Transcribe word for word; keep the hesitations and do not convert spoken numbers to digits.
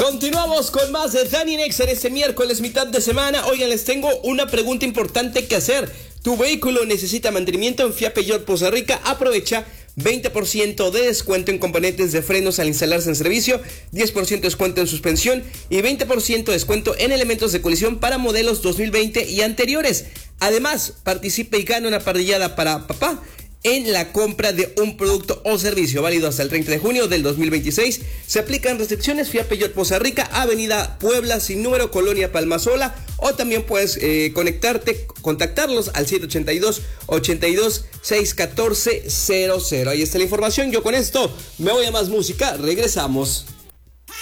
Continuamos con más de Dani Nex en este miércoles, mitad de semana. Oigan, les tengo una pregunta importante que hacer. ¿Tu vehículo necesita mantenimiento? En Fiat Peugeot Poza Rica aprovecha veinte por ciento de descuento en componentes de frenos al instalarse en servicio, diez por ciento de descuento en suspensión y veinte por ciento de descuento en elementos de colisión para modelos dos mil veinte y anteriores. Además, participe y gane una parrillada para papá en la compra de un producto o servicio válido hasta el treinta de junio del dos mil veintiséis. Se aplican restricciones. Fiat Peugeot Poza Rica, Avenida Puebla, sin número, Colonia Palmasola, o también puedes eh, conectarte, contactarlos al siete ochenta y dos, ochenta y dos, seiscientos catorce cero cero. Ahí está la información. Yo con esto me voy a más música. Regresamos.